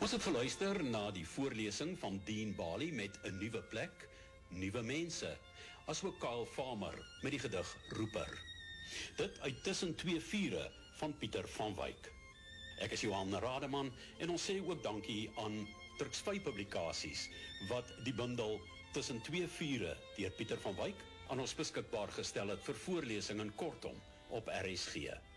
Ons het geluister na die voorlesing van Dean Bali met 'n nuwe plek, nuwe mense, asook Kyle Farmer met die gedig Roeper. Dit uit Tussen Twee Vure van Pieter van Wyk. Ek is Johan Rademan en ons sê ook dankie aan Turksvy Publikasies wat die bundel Tussen Twee Vure deur Pieter van Wyk aan ons beskikbaar gestel het vir voorlesing in kortom op RSG.